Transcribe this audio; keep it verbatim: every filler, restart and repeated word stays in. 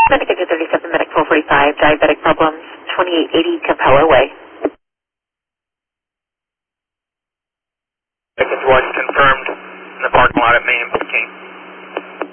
Medic two thirty-seven, Medic four forty-five, diabetic problems, twenty-eight eighty Capella Way. Tickets was confirmed in the parking lot at Main and Peking.